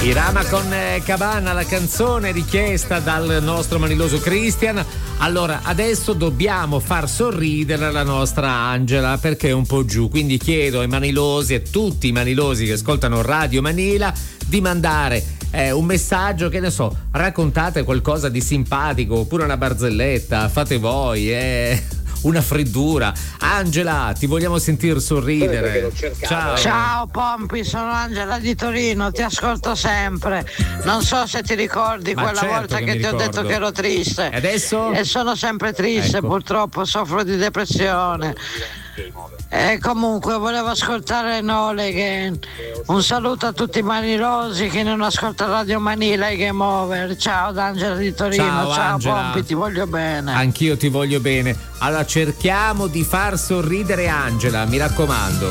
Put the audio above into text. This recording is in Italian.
Irama con Cabana, la canzone richiesta dal nostro maniloso Christian. Allora, adesso dobbiamo far sorridere la nostra Angela perché è un po' giù, quindi chiedo ai manilosi e tutti i manilosi che ascoltano Radio Manila di mandare un messaggio, che ne so, raccontate qualcosa di simpatico oppure una barzelletta, fate voi, una freddura. Angela, ti vogliamo sentir sorridere. Ciao Pompi, sono Angela di Torino, ti ascolto sempre. Non so se ti ricordi quella volta che ti ho detto che ero triste. E adesso? E sono sempre triste, ecco. Purtroppo soffro di depressione. E comunque volevo ascoltare Nole Again. Un saluto a tutti i manilosi che non ascoltano Radio Manila e Game Over. Ciao da Angela di Torino. Ciao Angela. Pompi, ti voglio bene. Anch'io ti voglio bene. Allora cerchiamo di far sorridere Angela, mi raccomando.